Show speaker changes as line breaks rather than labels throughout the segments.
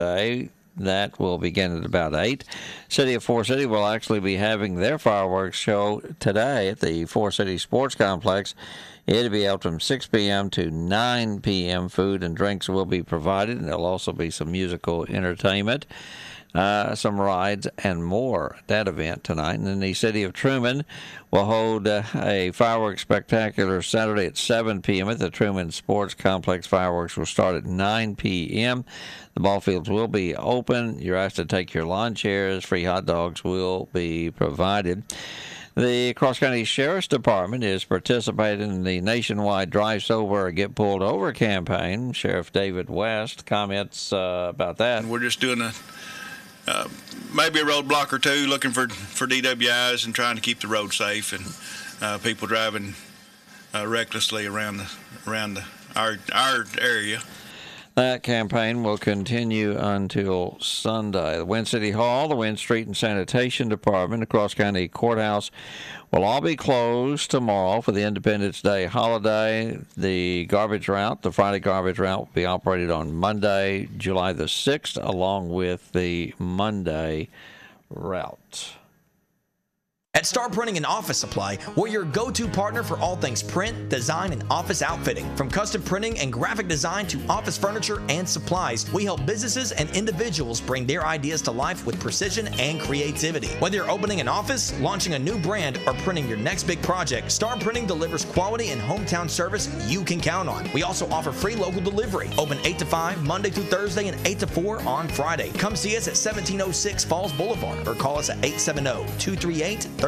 Day. That will begin at about 8. City of Forest City will actually be having their fireworks show today at the Forest City Sports Complex. It'll be out from 6 p.m. to 9 p.m. Food and drinks will be provided, and there'll also be some musical entertainment, some rides, and more at that event tonight. And then the City of Truman will hold a fireworks spectacular Saturday at 7 p.m. at the Truman Sports Complex. Fireworks will start at 9 p.m. The ball fields will be open. You're asked to take your lawn chairs. Free hot dogs will be provided. The Cross County Sheriff's Department is participating in the nationwide Drive Sober or Get Pulled Over campaign. Sheriff David West comments about that.
We're just doing maybe a roadblock or two, looking for DWIs and trying to keep the road safe and people driving recklessly around our area.
That campaign will continue until Sunday. The Wynn City Hall, the Wynn Street and Sanitation Department, the Cross County Courthouse will all be closed tomorrow for the Independence Day holiday. The garbage route, the Friday garbage route, will be operated on Monday, July the 6th, along with the Monday route.
At Star Printing and Office Supply, we're your go-to partner for all things print, design, and office outfitting. From custom printing and graphic design to office furniture and supplies, we help businesses and individuals bring their ideas to life with precision and creativity. Whether you're opening an office, launching a new brand, or printing your next big project, Star Printing delivers quality and hometown service you can count on. We also offer free local delivery. Open 8 to 5, Monday through Thursday, and 8 to 4 on Friday. Come see us at 1706 Falls Boulevard or call us at 870-238-3267.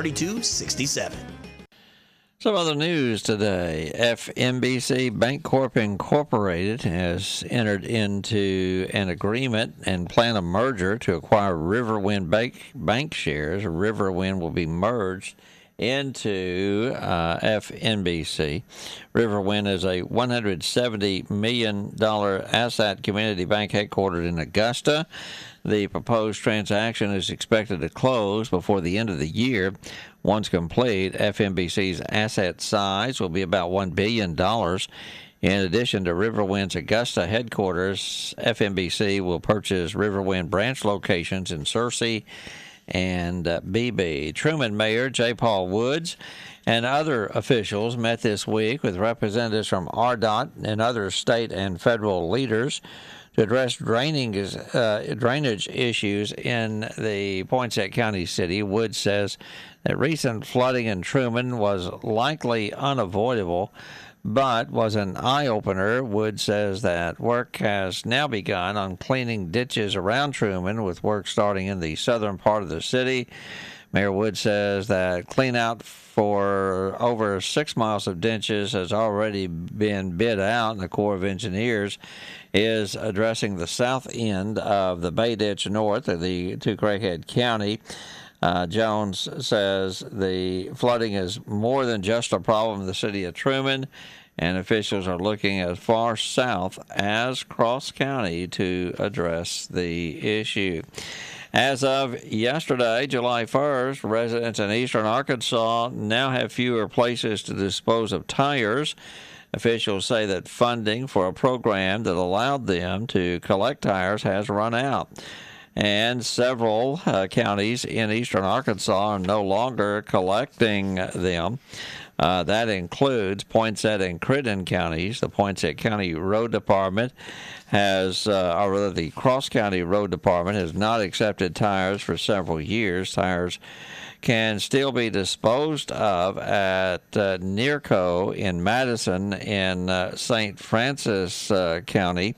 Some other news today. FNBC Bancorp Incorporated has entered into an agreement and plan a merger to acquire Riverwind Bank shares. Riverwind will be merged into FNBC. Riverwind is a $170 million asset community bank headquartered in Augusta. The proposed transaction is expected to close before the end of the year. Once complete, FNBC's asset size will be about $1 billion. In addition to Riverwind's Augusta headquarters, FNBC will purchase Riverwind branch locations in Searcy and Beebe. Truman Mayor J. Paul Woods and other officials met this week with representatives from RDOT and other state and federal leaders to address drainage issues in the Poinsett County city. Woods says that recent flooding in Truman was likely unavoidable, but was an eye-opener. Woods says that work has now begun on cleaning ditches around Truman, with work starting in the southern part of the city. Mayor Woods says that clean-out for over 6 miles of ditches has already been bid out, and the Corps of Engineers is addressing the south end of the Bay Ditch north of to Craighead County. Jones says the flooding is more than just a problem in the city of Truman, and officials are looking as far south as Cross County to address the issue. As of yesterday, July 1st, residents in eastern Arkansas now have fewer places to dispose of tires. Officials say that funding for a program that allowed them to collect tires has run out, and several counties in eastern Arkansas are no longer collecting them. That includes Poinsett and Crittenden counties. The Poinsett County Road Department has, or rather the Cross County Road Department has not accepted tires for several years. Tires can still be disposed of at Nearco in Madison in St. Francis County.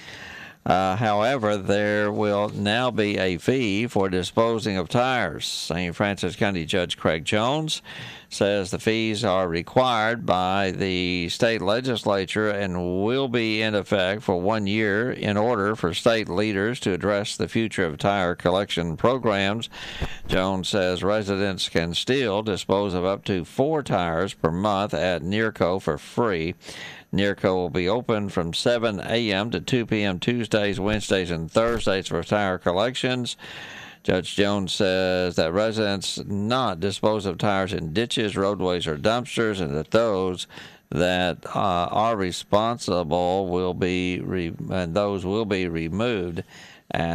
However, there will now be a fee for disposing of tires. St. Francis County Judge Craig Jones says the fees are required by the state legislature and will be in effect for 1 year in order for state leaders to address the future of tire collection programs. Jones says residents can still dispose of up to 4 tires per month at Nearco for free. Nearco will be open from 7 a.m. to 2 p.m. Tuesdays, Wednesdays, and Thursdays for tire collections. Judge Jones says that residents not dispose of tires in ditches, roadways, or dumpsters, and that those that are responsible will be removed And